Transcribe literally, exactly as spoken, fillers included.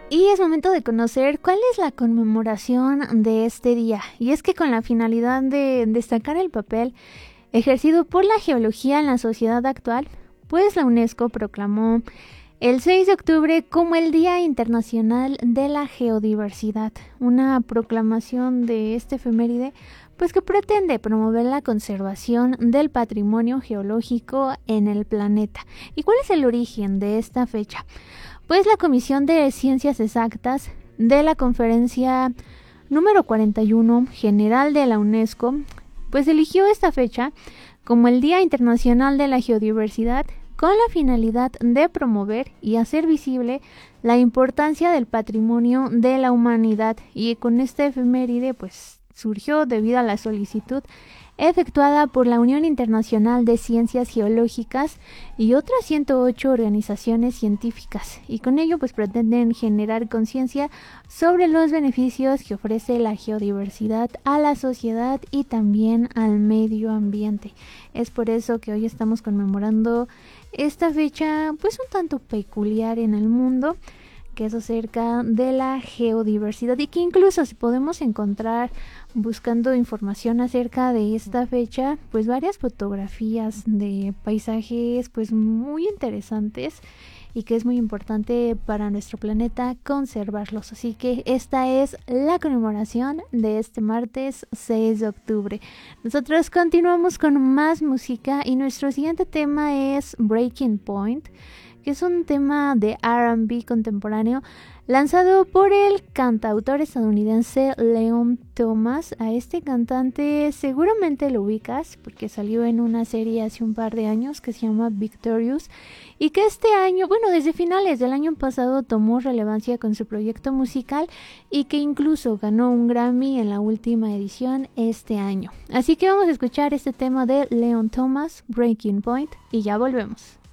Y es momento de conocer cuál es la conmemoración de este día. Y es que con la finalidad de destacar el papel ejercido por la geología en la sociedad actual, pues la UNESCO proclamó el seis de octubre como el Día Internacional de la Geodiversidad, una proclamación de este efeméride pues que pretende promover la conservación del patrimonio geológico en el planeta. ¿Y cuál es el origen de esta fecha? Pues la Comisión de Ciencias Exactas de la Conferencia número cuarenta y uno General de la UNESCO, pues eligió esta fecha como el Día Internacional de la Geodiversidad con la finalidad de promover y hacer visible la importancia del patrimonio de la humanidad. Y con este efeméride pues surgió debido a la solicitud efectuada por la Unión Internacional de Ciencias Geológicas y otras ciento ocho organizaciones científicas, y con ello pues pretenden generar conciencia sobre los beneficios que ofrece la geodiversidad a la sociedad y también al medio ambiente. Es por eso que hoy estamos conmemorando esta fecha pues un tanto peculiar en el mundo, que es acerca de la geodiversidad, y que incluso si podemos encontrar buscando información acerca de esta fecha pues varias fotografías de paisajes pues muy interesantes y que es muy importante para nuestro planeta conservarlos. Así que esta es la conmemoración de este martes seis de octubre. Nosotros continuamos con más música y nuestro siguiente tema es Breaking Point, que es un tema de R and B contemporáneo lanzado por el cantautor estadounidense Leon Thomas. A este cantante seguramente lo ubicas porque salió en una serie hace un par de años que se llama Victorious, y que este año, bueno, desde finales del año pasado tomó relevancia con su proyecto musical y que incluso ganó un Grammy en la última edición este año. Así que vamos a escuchar este tema de Leon Thomas, Breaking Point, y ya volvemos.